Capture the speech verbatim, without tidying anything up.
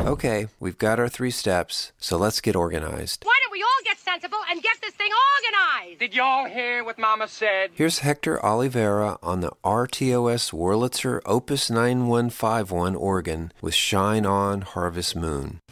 Okay, we've got our three steps, so let's get organized. Why don't we all get sensible and get this thing organized? Did y'all hear what Mama said? Here's Hector Oliveira on the R T O S Wurlitzer Opus nine one five one organ with Shine On Harvest Moon.